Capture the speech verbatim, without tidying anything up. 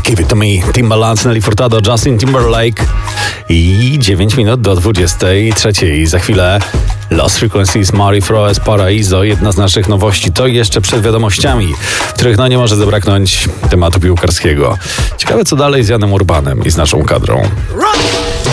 Give It To Me, Timbaland, Nelly Furtado, Justin Timberlake i dziewięć minut do dwudziestej trzeciej. Za chwilę Lost Frequencies, Mari Froes, Paraiso, jedna z naszych nowości. To jeszcze przed wiadomościami, w których no nie może zabraknąć tematu piłkarskiego. Ciekawe co dalej z Janem Urbanem i z naszą kadrą.